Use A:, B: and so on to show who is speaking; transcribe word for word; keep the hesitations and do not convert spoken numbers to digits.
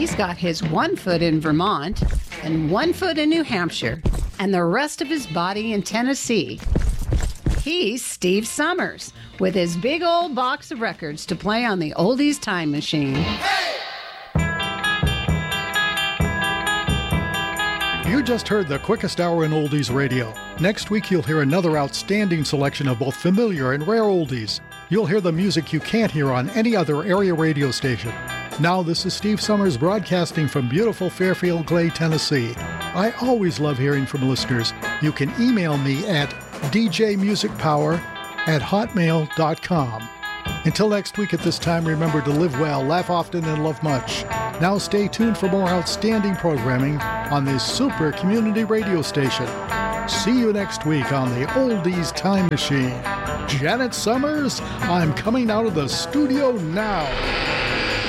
A: He's got his one foot in Vermont and one foot in New Hampshire and the rest of his body in Tennessee. He's Steve Summers with his big old box of records to play on the Oldies Time Machine.
B: Hey!
C: You just heard the quickest hour in oldies radio. Next week you'll hear another outstanding selection of both familiar and rare oldies. You'll hear the music you can't hear on any other area radio station. Now this is Steve Summers broadcasting from beautiful Fairfield Clay, Tennessee. I always love hearing from listeners. You can email me at d j music power at hotmail dot com. Until next week at this time, remember to live well, laugh often, and love much. Now stay tuned for more outstanding programming on this super community radio station. See you next week on the Oldies Time Machine. Janet Summers, I'm coming out of the studio now.